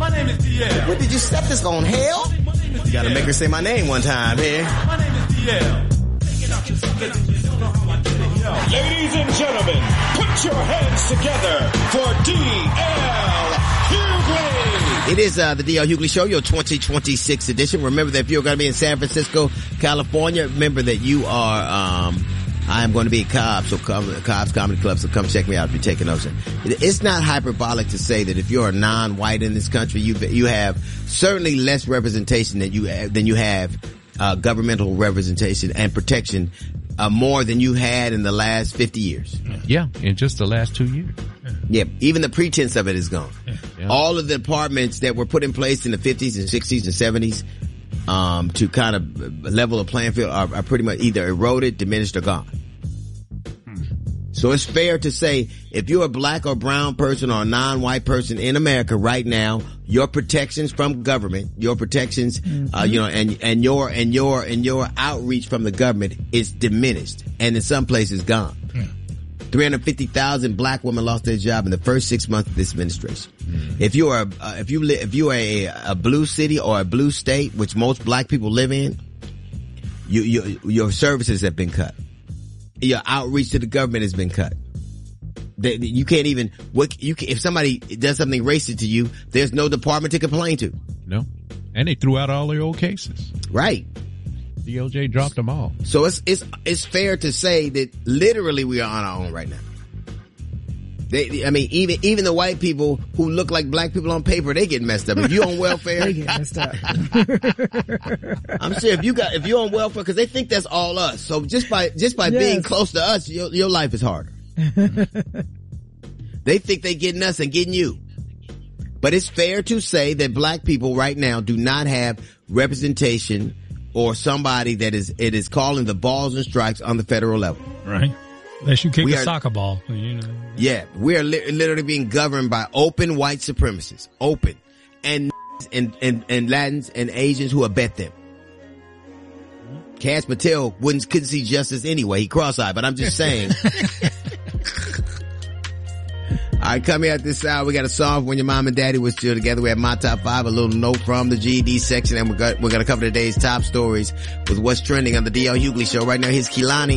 My name is DL. What did you set this on, hell? You gotta make her say my name one time here. My name is DL. Ladies and gentlemen, put your hands together for D.L. Hughley. It is the D.L. Hughley Show, your 2026 edition. Remember that if you're going to be in San Francisco, California, remember that you are, I am going to be at Cobb's, so Cobb's Comedy Club, so come check me out if you're taking those. It's not hyperbolic to say that if you're a non-white in this country, you have certainly less representation than you have governmental representation and protection more than you had in the last 50 years. Yeah, in just the last 2 years. Yeah, even the pretense of it is gone. Yeah. All of the departments that were put in place in the 50s and 60s and 70s to kind of level a playing field are pretty much either eroded, diminished, or gone. So it's fair to say if you're a black or brown person or a non-white person in America right now, your protections from government, your protections, and your outreach from the government is diminished and in some places gone. 350,000 black women lost their job in the first 6 months of this administration. If you are a blue city or a blue state, which most black people live in, your services have been cut. Your outreach to the government has been cut. You can't even, if somebody does something racist to you, there's no department to complain to. No. And they threw out all their old cases. Right. DOJ dropped them all. So it's fair to say that literally we are on our own right now. Even the white people who look like black people on paper, they get messed up. If you on welfare, they get messed up. I'm sure if you're on welfare, because they think that's all us. So just by being close to us, your life is harder. They think they getting us and getting you. But it's fair to say that black people right now do not have representation or somebody that is calling the balls and strikes on the federal level. Right. Unless you kick a soccer ball. You know. Yeah, we are literally being governed by open white supremacists. Open. And Latins and Asians who abet them. Cass Patel couldn't see justice anyway. He cross-eyed, but I'm just saying. All right, coming out this hour, we got a song When Your Mom and Daddy Was Still Together. We have my top 5, a little note from the GED section, and we're going to cover today's top stories with what's trending on the D.L. Hughley Show. Right now, here's Kehlani.